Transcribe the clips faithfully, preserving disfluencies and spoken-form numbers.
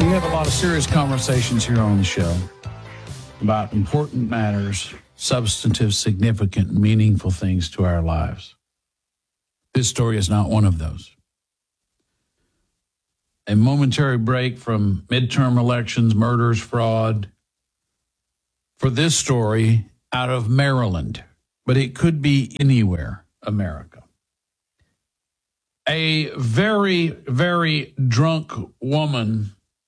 We have a lot of serious conversations here on the show about important matters, substantive, significant, meaningful things to our lives. This story is not one of those. A momentary break from midterm elections, murders, fraud, for this story out of Maryland, but it could be anywhere, America. A very, very drunk woman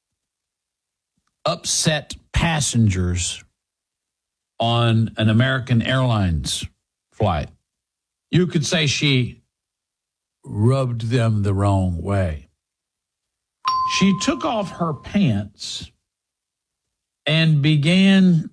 upset passengers on an American Airlines flight. You could say she rubbed them the wrong way. She took off her pants and began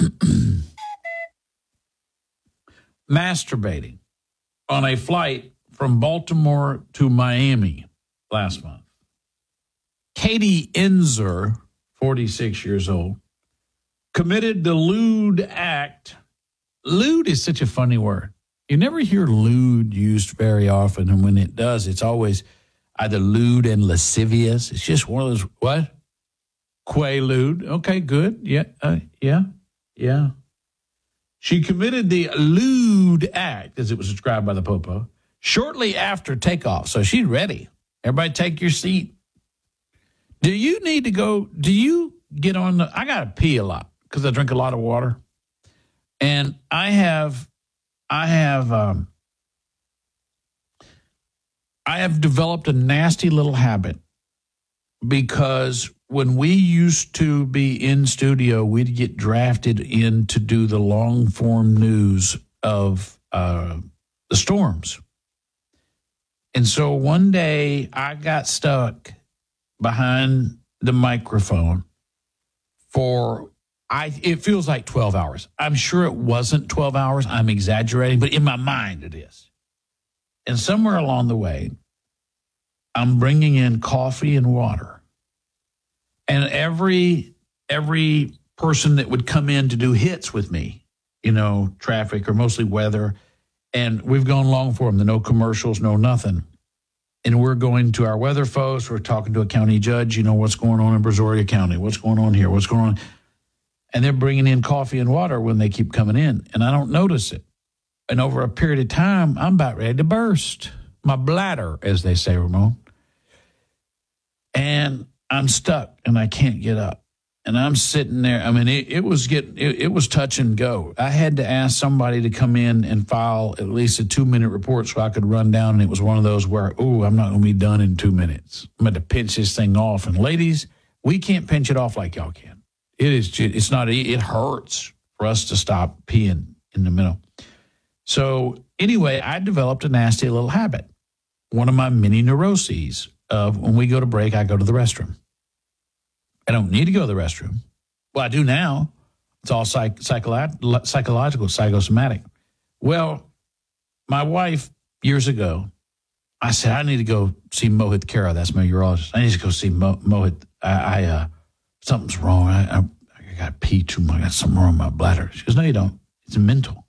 masturbating on a flight from Baltimore to Miami last month. Katie Enzer, forty-six years old, committed the lewd act. Lewd is such a funny word. You never hear lewd used very often, and when it does, it's always either lewd and lascivious. It's just one of those, what? Quaalude. Okay, good. Yeah, uh, yeah, yeah. She committed the lewd act, as it was described by the Popo, shortly after takeoff. So she's ready. Everybody take your seat. Do you need to go, do you get on the, I got to pee a lot because I drink a lot of water. And I have, I have, um, I have developed a nasty little habit because when we used to be in studio, we'd get drafted in to do the long form news of uh, the storms. And so one day I got stuck behind the microphone for, I. it feels like twelve hours. I'm sure it wasn't twelve hours. I'm exaggerating, but in my mind it is. And somewhere along the way, I'm bringing in coffee and water. And every every person that would come in to do hits with me, you know, traffic or mostly weather, and we've gone long for them, the no commercials, no nothing. And we're going to our weather folks. We're talking to a county judge, you know, what's going on in Brazoria County, what's going on here, what's going on. And they're bringing in coffee and water when they keep coming in, and I don't notice it. And over a period of time, I'm about ready to burst. My bladder, as they say, Ramon. And I'm stuck, and I can't get up. And I'm sitting there. I mean, it, it was getting, it, it was touch and go. I had to ask somebody to come in and file at least a two-minute report so I could run down. And it was one of those where, oh, I'm not going to be done in two minutes. I'm going to pinch this thing off. And ladies, we can't pinch it off like y'all can. It is, just, it's not, it hurts for us to stop peeing in the middle. So anyway, I developed a nasty little habit. One of my many neuroses of when we go to break, I go to the restroom. I don't need to go to the restroom. Well, I do now. It's all psych, psycholo- psychological, psychosomatic. Well, my wife, years ago, I said, I need to go see Mohit Khera. That's my urologist. I need to go see Mo- Mohit. I, I uh, something's wrong. I, I, I got to pee too much. I got something wrong with my bladder. She goes, no, you don't. It's mental.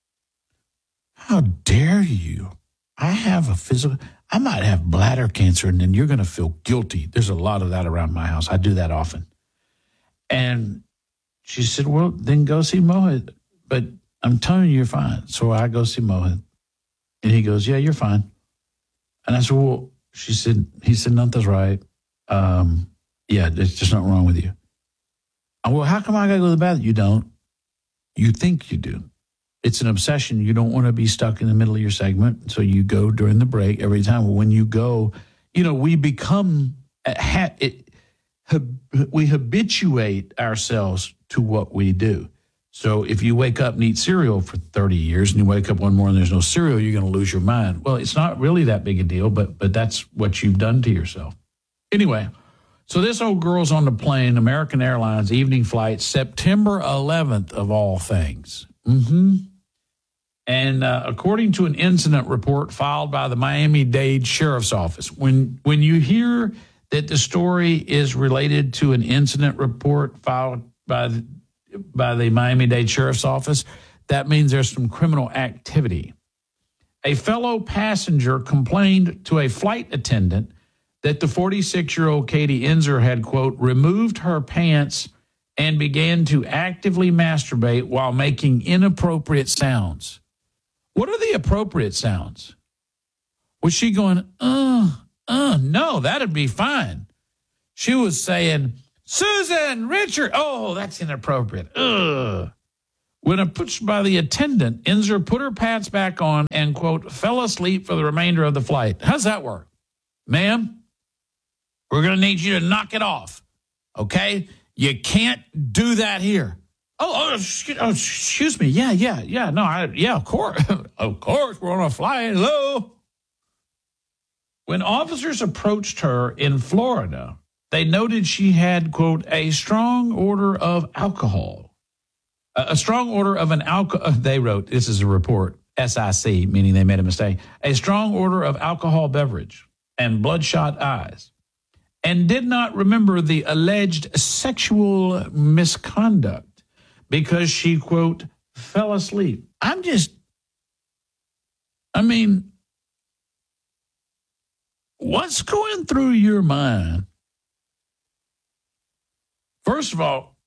How dare you? I have a physical... I might have bladder cancer, and then you're going to feel guilty. There's a lot of that around my house. I do that often. And she said, well, then go see Mohit. But I'm telling you, you're fine. So I go see Mohit. And he goes, yeah, you're fine. And I said, well, she said, he said, nothing's right. Um, yeah, there's just nothing wrong with you. I, well, how come I got to go to the bathroom? You don't. You think you do. It's an obsession. You don't want to be stuck in the middle of your segment, so you go during the break every time. When you go, you know, we become, it, we habituate ourselves to what we do. So if you wake up and eat cereal for thirty years and you wake up one morning and there's no cereal, you're going to lose your mind. Well, it's not really that big a deal, but but that's what you've done to yourself. Anyway, so this old girl's on the plane, American Airlines, evening flight, September eleventh of all things. Mm-hmm. And uh, according to an incident report filed by the Miami-Dade Sheriff's Office, when when you hear that the story is related to an incident report filed by the, by the Miami-Dade Sheriff's Office, that means there's some criminal activity. A fellow passenger complained to a flight attendant that the forty-six-year-old Katie Enzer had, quote, removed her pants and began to actively masturbate while making inappropriate sounds. What are the appropriate sounds? Was she going, uh, uh, no, that'd be fine. She was saying, Susan, Richard, oh, that's inappropriate. Ugh. When approached by the attendant, Enzer put her pants back on and, quote, fell asleep for the remainder of the flight. How's that work? Ma'am, we're going to need you to knock it off, okay? You can't do that here. Oh, oh, excuse, oh, excuse me. Yeah, yeah, yeah. No, I, yeah, of course. Of course, we're on a flying low. When officers approached her in Florida, they noted she had, quote, a strong odor of alcohol. A, a strong odor of an alcohol, they wrote, this is a report, S I C, meaning they made a mistake, a strong odor of alcohol beverage and bloodshot eyes, and did not remember the alleged sexual misconduct because she, quote, fell asleep. I'm just, I mean, what's going through your mind? First of all,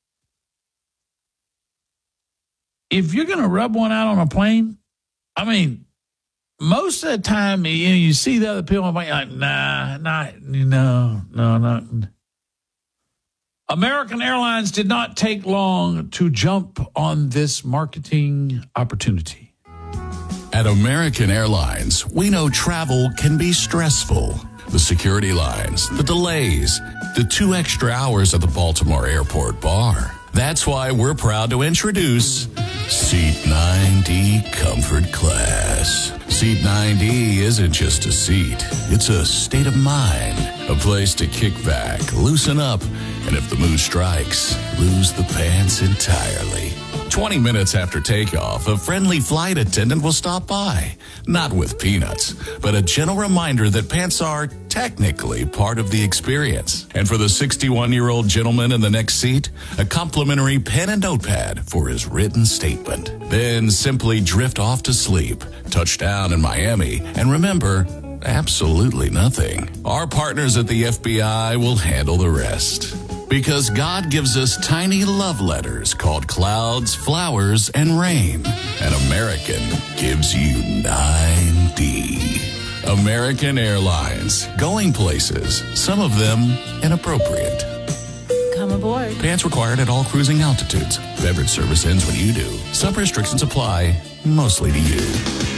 if you're going to rub one out on a plane, I mean, most of the time, you know, you see the other people on the plane, you're like, nah, not, no, no, no. American Airlines did not take long to jump on this marketing opportunity. At American Airlines, we know travel can be stressful. The security lines, the delays, the two extra hours at the Baltimore Airport bar. That's why we're proud to introduce Seat nine D Comfort Class. Seat nine D isn't just a seat. It's a state of mind, a place to kick back, loosen up, and if the mood strikes, lose the pants entirely. twenty minutes after takeoff, a friendly flight attendant will stop by. Not with peanuts, but a gentle reminder that pants are technically part of the experience. And for the sixty-one-year-old gentleman in the next seat, a complimentary pen and notepad for his written statement. Then simply drift off to sleep, touch down in Miami, and remember, absolutely nothing. Our partners at the F B I will handle the rest. Because God gives us tiny love letters called clouds, flowers, and rain. And American gives you nine D. American Airlines. Going places, some of them inappropriate. Come aboard. Pants required at all cruising altitudes. Beverage service ends when you do. Some restrictions apply, mostly to you.